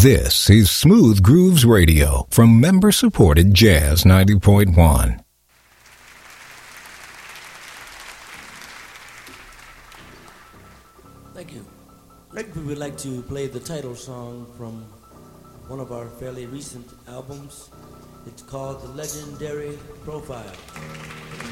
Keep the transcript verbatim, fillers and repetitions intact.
This is Smooth Grooves Radio from member-supported Jazz ninety point one. Thank you. Next, we would like to play the title song from one of our fairly recent albums. It's called The Legendary Profile.